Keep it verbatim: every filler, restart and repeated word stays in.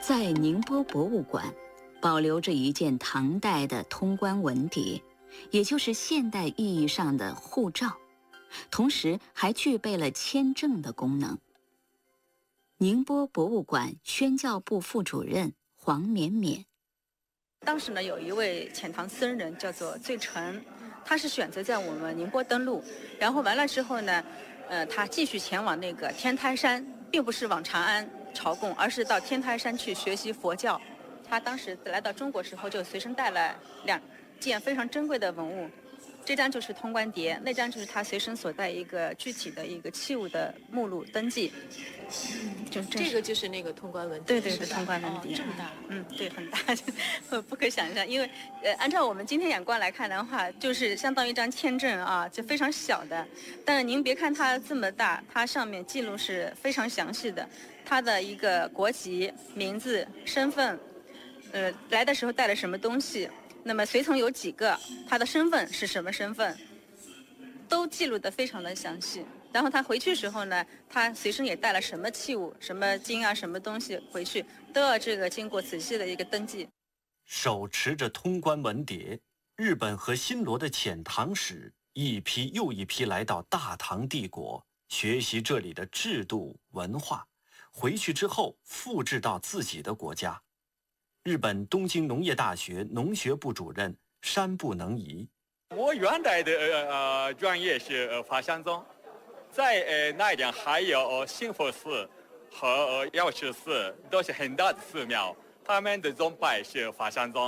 在宁波博物馆保留着一件唐代的通关文牒，也就是现代意义上的护照，同时还具备了签证的功能。宁波博物馆宣教部副主任黄绵绵， 当时呢，有一位遣唐僧人叫做醉澄，他是选择在我们宁波登陆，然后完了之后呢，呃，他继续前往那个天台山，并不是往长安朝贡，而是到天台山去学习佛教。他当时来到中国时候，就随身带了两件非常珍贵的文物，这张就是通关牒，那张就是他随身所带一个具体的一个器物的目录登记。 就这个就是那个通关文牒， 对对对，通关文牒、 哦、这么大， 嗯，对，很大，不可想象。因为呃，按照我们今天眼光来看的话，就是相当于一张签证啊，就非常小的。但是您别看它这么大，它上面记录是非常详细的，它的一个国籍、名字、身份，呃，来的时候带了什么东西，那么随从有几个，他的身份是什么身份，都记录得非常的详细。然后他回去时候呢，他随身也带了什么器物、什么经啊、什么东西回去，都要这个经过仔细的一个登记。 手持着通关文牒，日本和新罗的遣唐使一批又一批来到大唐帝国，学习这里的制度文化，回去之后复制到自己的国家。日本东京农业大学农学部主任山部能仪， 我原来的呃专业是呃法相宗。在呃那边还有兴福寺和药师寺，都是很大的寺庙，他们的宗派是法相宗。